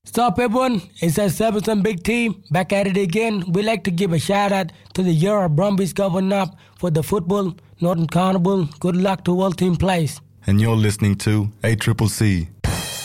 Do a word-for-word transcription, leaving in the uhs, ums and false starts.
Stop everyone, it's a Sevenson big team back at it again. We'd like to give a shout out to the year of Brumbies going up for the football, Northern Carnival. Good luck to all team plays. And you're listening to A C C C.